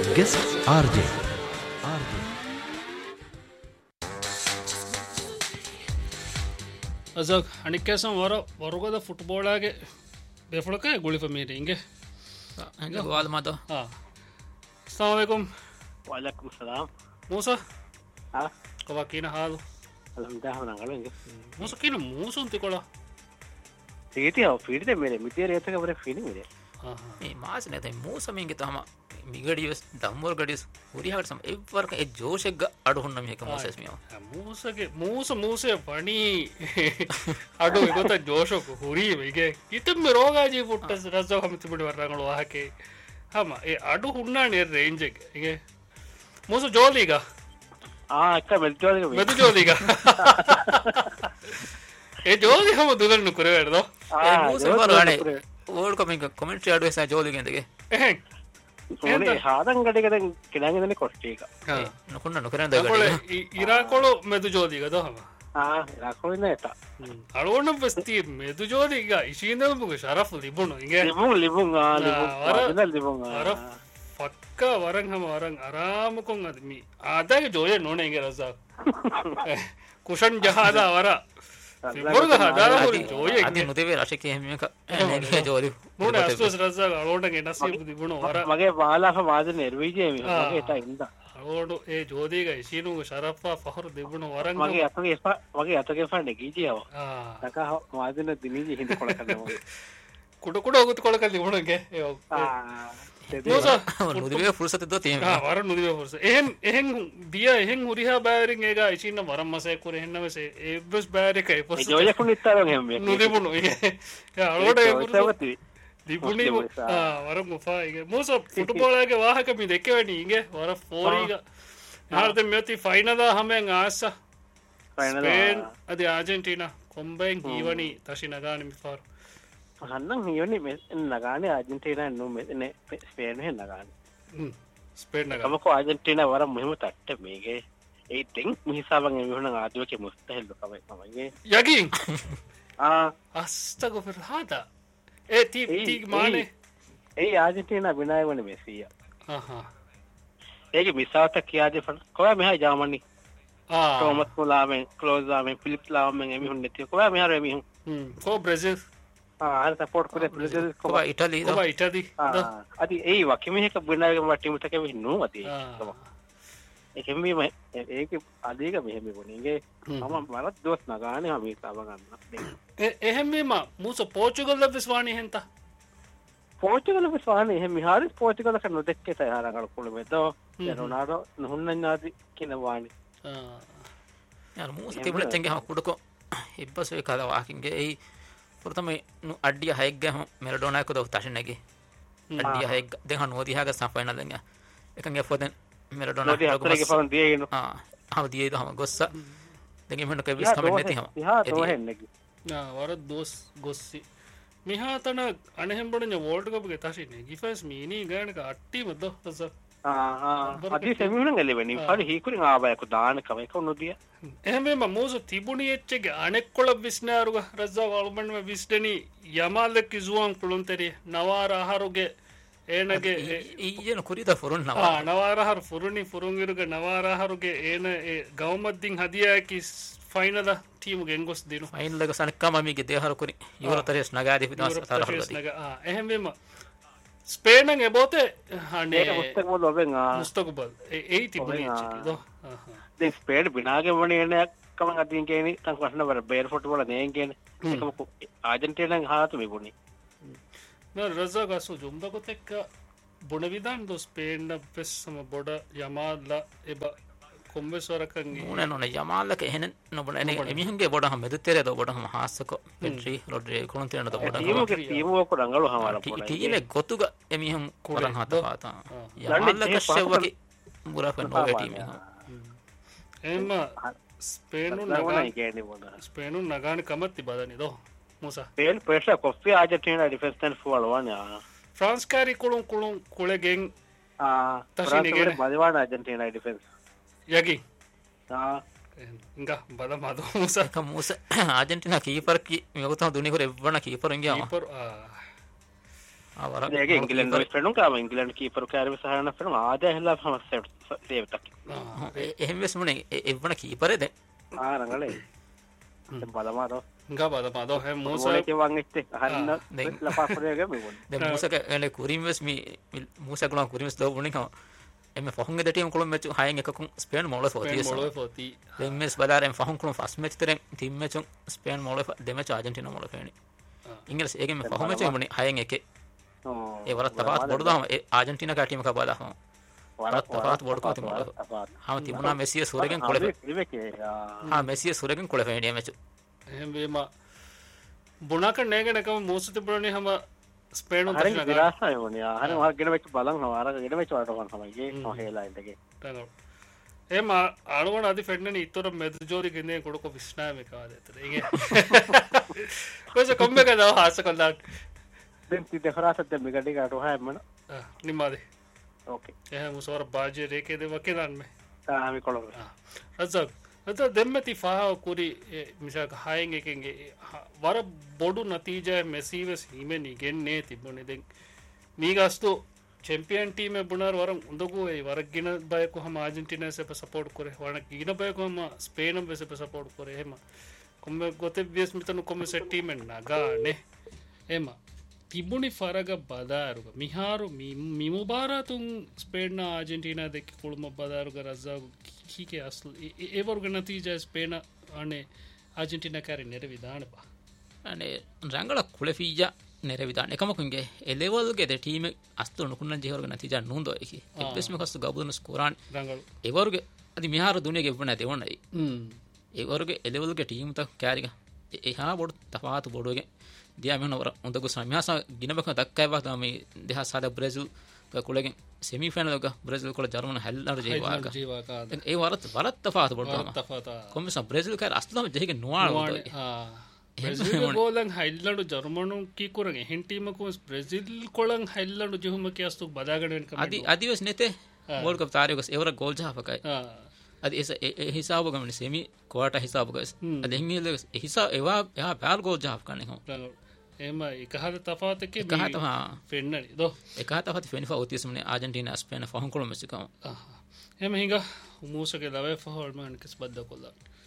guest RJ. Azak anikkasan warugada footballage befulaka guli family inge Enggak gua mato. Assalamualaikum. Waalaikumsalam. Musa Ah, kawakina halu alhamdulillah nangalu inge. Musa kina musa untikola Tigiti aw feedde mere mitiyere etaka bare feeding mere. මේ මාස නැතයි මූසමින්ගේ තම මිගඩියස් දම්වල් ගඩියස් හුරිහාට සම එවරක ඒ ජෝෂෙක් අඩු හොන්න මේක Moses මියව ಮೂಸೆ ಪಣಿ ಅಡು ಗೊತ್ತ ಜೋಶೋಕ್ ಹುರಿಗೆ ಇತಮ್ಮ ರೋಗಾಜಿ ಪುಟ್ಟ ರಸ ಹಮಿತಿ ಬಿಡಿ ವರ್ರಂಗಳು ಹಾಕಿ ಹಮ ಏ ಅಡು ಹುಣ್ಣಾಣಿ ರೇಂಜಿಗೆ ಹೀಗೆ ಮೂಸ ಜೋಲಿಗ Akka ಮೆದು ಜೋಲಿಗ ಏ ಜೋಲಿ ಹಮ ದುಗನ್ನು ಕುರೆಬೇಡ್ದು ඒ මූස වරානේ ඕල් කමින් කමෙන්ට්‍රි අඩු එසා ජෝලි ගෙන්දගේ ඕනේ හාදංගඩිකද කිලංගෙදනේ කොට්ටේක. නොකුන්න නොකරන දගඩි ಇರಾಕೊಳು ಮೆದು ಜೋಲಿಗದು ಹಮ රකොයින ඇත. ಅಳೋಣ ಬಸ್ತಿ ಮೆದು ಜೋಲಿಗ ಇಶೀಂದ ಮುಗ ಶರಫ್ ಲಿಬುಣು ಹಿಂಗೆ ලිබුන් ವರ ಪಕ್ಕ ವರಂಗ್ ಹಮ ವರಂಗ್ ಆರಾಮಕೊಂಗ್ ಅದ್ ಮಿ ಆದಾಗ ಜೋಯ ನೋಣೆ ಹಿಂಗೆ ರಸ ಕುಶನ್ ಜಹಾದ ವರ ಮುರುಗ ಹದಾರ ಜೋಯ අති නොතේවේ රශකය හැමියක නැගේ ජෝලි ನೋಡ ಅಸ್ತೋಸ್ ರಸ ಅಳೋಣಗೆ ನಸೀಬ್ ದಿಬುಣು ವರ මගේ බාලාහ වාද නිර්වීජය මගේ එත ඉඳ. ಅಳೋಡು ಏ ಜೋದಿಗ ಇಶೀನು ಶರಫ ಫಹರ್ ದಿಬುಣು ವರಂಗ್ මගේ අතගේ ෆන්න ගීජියව. තක වාදන දිනීජි හිඳ කොළ කරනවා. ಕುಡ ಹೋಗುತ್ಕೊಳಕ ದಿಬುಣಗೆ නුදවේ ෆුල්සතද තියෙන ವರ ನುದಿವೆ ಫೋರ್ಸ್ එහෙන් දිය එහෙන් ಹುರಿಹಾ ಬ್ಯಾರಿಂಗ್ ಏಗ ಇಶೀನ ವರಂ ಮಸೆ ಕುರೆ ಹೆನ್ನವಸೆ ಎಬ್ಬಸ್ ಬ್ಯಾರಿ ಕೈ ಪೊಸ್ ජෝයකුන් ඉත්තාරන් හැම. ನುದಿಬುಣು ಅಳೋಡ සවති. ದಿಬುಣಿ ವರ ಮುಫಾ ಈಗ ಮೂಸ ಫುಟ್ಬಾಲ್ ಆಗೆ ವಾಹಕ ಮಿ ದೆಕ್ಕೆವಣಿ ಹಿಂಗೆ ವರ ಫೋರಿಗ ನಾರ್ದೆ ಮೆತಿ ಫೈನಲ್ ಹಮೆಂಗ್ ಆಸ ಸ್ಪೇನ್ ಅದಿ ಅರ್ಜೆಂಟೀನಾ ಕೊಂಬೆಂಗ್ ಹೀವಣಿ ತಶಿನಗಾನಿ ಮಿಫಾರ್ හන්නන් හියනි නගාන ආජෙන්ටීනා නු මෙන ස්පේන් හෙ නගාන. ಸ್ಪೇನ್ ನಗ කමක ආජෙන්ටීනා වර මුහිම තට්ට මේගේ ඒ තින් මිහිසාවන් එවිහුණ ආදුවක මුස්තහෙල්ලු කමයි මමගේ ಯಗಿಂಗ್ ಅಸ್ತಗೋ ಫಿರ್ ಹಾದ ಏ ತಿ ಮಾನೆ ඒ ආජෙන්ටීනා බිනාය වන මෙසිය. ಹಾ ඒක මිසාවට කියාදේ ෆන් කොයා මෙහා ජාමනි ටෝමස් මුලාමෙන් ක්ලෝසාමෙන් ෆිලිප්ස් ලාමෙන් එමිහුන් නැති කොයා මෙහා එමිහුන් ಕೋ ಬ್ರೆಜಿಲ್ හරි සපෝට් කරේ බ්‍රසීල් කොබා ඉටලි ಕೋಬಾ ಇಟಲಿ අදි ඒ වකිමේක බිනායක ටීමට කෙවි නෝ අදී ඒකෙම ඒක අදීක මෙහෙම වුණේගේ මම මරත් දොස් නගානේ මම හිතාව ගන්න. එහෙම ಮೂಸ ಪೋರ್ಚುಗಲ್ ವಿಸ್ವಾಣಿ ಹೆಂತ පෝර්චුගල විශ්වානේ එහෙම හරි පෝර්චුගල කරන දෙක්කේ තයාරංගල කුළමෙදෝ රොනාල්ඩෝ නොහුන්නඤ්ඤාදි කියන වාණි. යාර මූස තිබුණ තෙන්ගේ හම කුඩකෝ ඉබ්බසෙ කලා වාකින්ගේ ඒ ප්‍රථම අඩිය හයක් ගහ මෙරඩෝනා කෝ තශනගේ අඩිය හයක් දෙහ නොදිහාග සම්පයන දෙන්න එකගේ ෆොදෙන් මෙරඩෝනා හතරගේ ෆෝන් දියේන ආ දියේ දහම ගොස්ස දෙගේ මෙන්න කවිස් කමෙන්ට් නැති හම යා තෝහෙන්නගේ ವರ ದೋಸ್ ಗೊಸ್ಸಿ ಮಿಹಾತನ ಅಣೆಹೆಂಬಡನ ವರ್ಲ್ಡ್ ಕಪ್ ಗೆ ತಾಶಿನೆ ಗಿಫಸ್ ಮೀನಿ ಗಣಕ ಅಟ್ಟಿ ಮದ್ದ ಸಸ අදි සෙමිහුණ ගලෙවනි හරි හීකුරින් ආබයක දාන කම එක නොදිය එහෙම මෝස තිබුණි එච්චගේ අනෙක්කොළ විස්නාරුග රජා වල්බන්ම විස්ඩනි යමාල්ල කිසුවන් කුළුන්තරි නවාර ආහාරුගේ ඒනගේ ඊයන කුරිත ෆුරුන් නවා නවාරහර ෆුරුනි ෆුරුන්ගිරුගේ නවාරහරුගේ ඒන ඒ ගෞමද්දින් හදියාකි ಫೈನಲ್ ಟೀಮ್ ಗೆಂಗೊಸ್ ದಿನು ಫೈನಲ್ ಗ ಸನಕ ಮಮಿಗೆ ದೇಹರ ಕುರಿ ಯುವರ ತರೇಸ್ ನಗಾದಿ ವಿನಾಸ್ ತರ ನಗ ಎಹೆಂಬೆಮ ಸ್ಪೇನ್ ನಂಗೆ ಬೋತೆ ಹನೆ ಮುಸ್ತಕಬಲ್ ಒಬೆಂಗ ಮುಸ್ತಕಬಲ್ ಏ ತಿಬುನಿ ಚಿದೋ ದೆ ಸ್ಪೇನ್ ಬಿನಾಗೆ ವಣಿ ಎನೆ ಕಮ ಅದಿನ್ ಕೇನಿ ತಂ ಕ್ವಶ್ನ ಬರ ಬೇರ್ ಫುಟ್ಬಾಲ್ ನೇನ್ ಕೇನಿ ಕಮ ಅರ್ಜೆಂಟೀನಾ ಹಾತು ಮಿಗುನಿ ನ ರಜಾ ಗಸು ಜುಂಬ ಗೊತೆಕ್ಕ ಬುಣ ವಿಧಾನ ದೋ ಸ್ಪೇನ್ ನ ಬೆಸ್ ಸಮ ಬೊಡ ಯಮಾಲ ಎಬ ಕೊಂಬೆಸೋರಕಂಗಿ ಉನೆ ನೋನೆ ಯಮಾಲಕ ಹೆನೆ ನೋಬಣ ಎನೆ ಎಮಿಹಂಗೆ ಬೊಡ ಹಮ ಮೆದುತೆರೆ ದೋ ಬೊಡ ಹಮ ಹಾಸಕ ಪೆಟ್ರಿ ರೋಡ್ರಿ ಕುಣಂತಿನ ದೋ ಬೊಡ ಟೀಮ್ ಓ ರಂಗಳು ಹಮಾರ ಬೊಡ ಟೀಮೆ ಗೊತುಗ ಎಮಿಹಂ ಕೊರಂ ಹಾತ ಹಾತ ಯಮಾಲಕ ಶೆವಗೆ ಮುರಾಫ ನೋಗೆ ಟೀಮೆ ಎಮ್ಮ ಸ್ಪೇನು ನಗಾನಿ ಕೇನಿ ಬೊಡ ಸ್ಪೇನು ನಗಾನಿ ಕಮತ್ತಿ ಬದನಿ ದೋ Musa Spain pressure ಕೊಫಿ Argentina defence ten full ವಾನ France ಕಾರಿ ಕುಳುಂ ಕುಳೆಗೆಂ ತಶಿನಿಗೆ ಮದಿವಾಡ ಅರ್ಜೆಂಟೀನಾ ಡಿಫೆನ್ಸ್ යකි ඉංග බල මද මුස ආජෙන්ටිනා කීපර් මෙගත දුනිකර එවන කීපර ගියාම इंग्लैंड में फ्रेंड का इंग्लैंड कीपर कार्य सहायना फ्रेंड आधे हिला हम सेट देव तक එහෙම මුනේ එවන කීපරේ දැන් රංගලේ බලමාදෝ ගබදමාදෝ හැම මූස මොලේ වං ඉත්තේ අහන්න ලපාපරේගේ මෙවොන් දැන් මූසක එනේ කුරින්වස් මි මූසකුණා කුරින්වස් දෝවුනේ කම එමෙ ෆහුන්ගේ දෙටියම් කොළොම් මැච් හයෙන් එකකුන් ස්පේන් මොලේ ෆෝති දැන් mess බදාරෙන් ෆහුන් කොළොම් first match තරෙන් team මැචුන් Spain මොලේ දෙමැච් ආජන්ටිනා මොලේ ෆේනි ඉංග්‍රීසි ඒකෙන් ෆහුන් මැච් එමුනේ හයෙන් එකේ ඒ වරත් තපාත් බොඩු දාම ඒ ආජන්ටිනා කා ටීම කබා දාම වරත් තපාත් බොඩු කා තිබුණා හාම තිබුණා මෙසිය සුරගෙන් කොළේ හා මෙසිය සුරගෙන් කොළේ ෆේනි මැච් එහෙම වේම බුණාක නේගෙනකම මූස තිබුණනේ හැම ස්පේන් උන් තන විරාසය වුණේ ආහන වහ ගෙන වෙච්ච බලන් හවාර ගෙන වෙච්ච වලට කොන් තමයි නොහෙලා ඉඳගේ එහෙම ආලවන අදි ෆෙඩ්නනේ ඉතොර මෙදජෝරි ගෙනේ කොඩක විශ්නාමේ කාදේතර ඒගේ කොස කොම්බේ කදා හාස කළා දැන් ති දෙහරාසත් දැන් මෙගඩි කාට වහයම්මන නිමාදේ ඕකේ එහෙම මුසවර බාජේ රේකේ දෙ වකේනන්නේ තාමි කොළොම අසක් අත දෙම්මති ෆාහ කුරි මිසක හයෙන් එකෙන් වර බොඩු නතිජා මෙසීවස් හිමෙනි ගෙන්නේ තිබුණේ දැන් මීගස්තු चैंपियन टीम में बुनार वरम उन्दगु ए वरक गिन बायको हम अर्जेंटीना से सपोर्ट करे वरक गिन बायको हम स्पेन में से सपोर्ट करे हेमा कोमे गोते बेस मितनु कोमे से टीम में नागाने हेमा තිබුණි ෆරග බදාරුග මිහාරු මිමුබාරතුන් ස්පේන ආජෙන්ටිනා දෙක කුළුම බදාරුග රස්සාව කීකේ අස්ල ඒ වර්ග නතිජා ස්පේන අනේ ආජෙන්ටිනා කාරි ನೆರವಿದಾಣපා අනේ ರಂಗಳ ಕುಳೆಫೀಜಾ ನೆರವಿದಾಣ එකමකුන්ගේ ඒ ලෙවල් ගේ ද ටීම් අස්තු නුකුන්න ජීවර්ග නතිජා නුන්දෝ එකි එක්බෙස්ම කස්තු ගබුන ස්කෝරාන් ರಂಗಳು ඒ වර්ග අදි මිහාරු දුනියගේ වුණා දෙවණයි ඒ වර්ග ඒ ලෙවල් ගේ ටීම් ත කාරිග එහා බොඩ තපාතු බොඩෝගේ දියා මෙන්නවර උන්දගු සමියාස ගිනබක දක්කයිවා තමයි දෙහා සාද බ්‍රේසිල් කුලගෙන් සෙමි ෆයිනල් එක බ්‍රේසිල් කුල ජර්මන හැල්ලාර ජීවාක ඒ වරත් තපාතු බොඩ කොම්බස බ්‍රේසිල් කාර අස්තුම ජෙහිගේ නොආල ಬ್ರೆಜಿಲ್ ಗೋಲಂಗ್ ಹೈಲ್ಲಾಂಡ್ ಜರ್ಮನು ಕಿ ಕುರಂಗೆ ಹೆನ್ ಟೀಮ್ ಕೋ ಬ್ರೆಜಿಲ್ ಕೊಳಂಗ್ ಹೈಲ್ಲಾಂಡ್ ಜುಹುಮ ಕೆ ಅಸ್ತು ಬದಾಗಡೆನ್ ಕಮ ಅದಿವಸ್ ನೆತೆ ವರ್ಲ್ಡ್ ಕಪ್ ತಾರಿಗಸ್ ಎವರ ಗೋಲ್ ಜಹಾಫಕೈ ಅದಿ ಎಸ ಹಿಸಾಬ ಗಮನೆ ಸೆಮಿ ಕ್ವಾರ್ಟರ್ ಹಿಸಾಬ ಗಸ್ ಅದಿ ಹೆಂಗಿಲೆ ಹಿಸಾ ಎವಾ ಯಾ ಬಾಲ್ ಗೋಲ್ ಜಹಾಫ ಕನೆ ಹೋ එම එකහද තෆාත එකේ එකහත ෆෙන්නනි දෝ එකහත තෆාත ෆෙනිෆා ඔතියස්මනේ ආජන්ටිනා ස්පේන ෆහන් කොලොමස් එකම එම හිඟ මූසගේ ලවේ ෆහල් මන් කිස් බද්ද කොල්ලා